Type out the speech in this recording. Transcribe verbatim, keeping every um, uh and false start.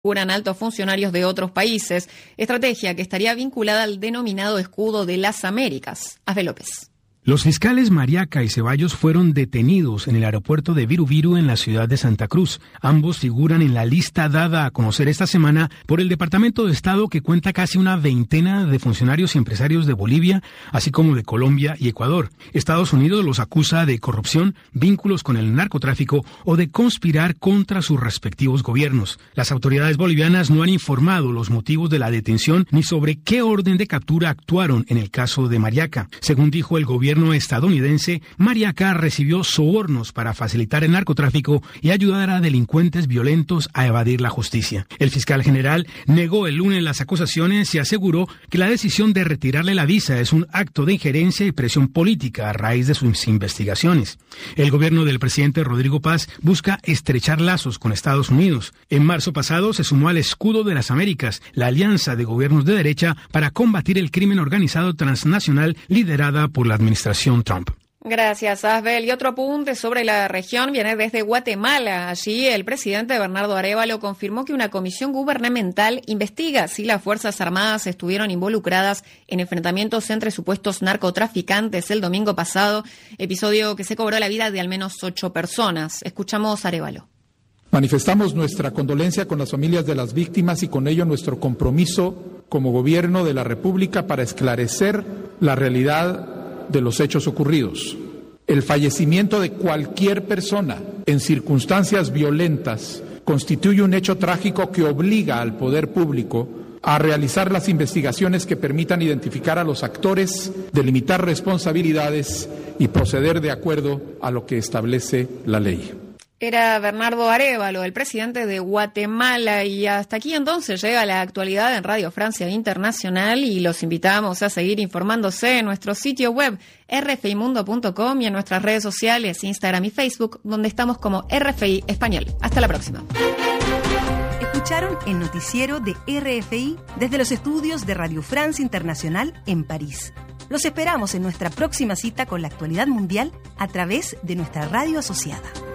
figuran altos funcionarios de otros países, estrategia que estaría vinculada al denominado escudo de las Américas. Asbe López. Los fiscales Mariaca y Ceballos fueron detenidos en el aeropuerto de Viru Viru en la ciudad de Santa Cruz. Ambos figuran en la lista dada a conocer esta semana por el Departamento de Estado, que cuenta casi una veintena de funcionarios y empresarios de Bolivia, así como de Colombia y Ecuador. Estados Unidos los acusa de corrupción, vínculos con el narcotráfico o de conspirar contra sus respectivos gobiernos. Las autoridades bolivianas no han informado los motivos de la detención ni sobre qué orden de captura actuaron en el caso de Mariaca. Según dijo el gobierno estadounidense, Mariaca recibió sobornos para facilitar el narcotráfico y ayudar a delincuentes violentos a evadir la justicia. El fiscal general negó el lunes las acusaciones y aseguró que la decisión de retirarle la visa es un acto de injerencia y presión política a raíz de sus investigaciones. El gobierno del presidente Rodrigo Paz busca estrechar lazos con Estados Unidos. En marzo pasado se sumó al Escudo de las Américas, la alianza de gobiernos de derecha para combatir el crimen organizado transnacional liderada por la administración Trump. Gracias, Asbel. Y otro apunte sobre la región viene desde Guatemala. Allí el presidente Bernardo Arévalo confirmó que una comisión gubernamental investiga si las Fuerzas Armadas estuvieron involucradas en enfrentamientos entre supuestos narcotraficantes el domingo pasado, episodio que se cobró la vida de al menos ocho personas. Escuchamos a Arévalo. Manifestamos nuestra condolencia con las familias de las víctimas y con ello nuestro compromiso como gobierno de la República para esclarecer la realidad de los hechos ocurridos. El fallecimiento de cualquier persona en circunstancias violentas constituye un hecho trágico que obliga al poder público a realizar las investigaciones que permitan identificar a los actores, delimitar responsabilidades y proceder de acuerdo a lo que establece la ley. Era Bernardo Arévalo, el presidente de Guatemala, y hasta aquí entonces llega la actualidad en Radio Francia Internacional y los invitamos a seguir informándose en nuestro sitio web erre efe i mundo punto com y en nuestras redes sociales, Instagram y Facebook, donde estamos como R F I Español. Hasta la próxima. Escucharon el noticiero de R F I desde los estudios de Radio Francia Internacional en París. Los esperamos en nuestra próxima cita con la actualidad mundial a través de nuestra radio asociada.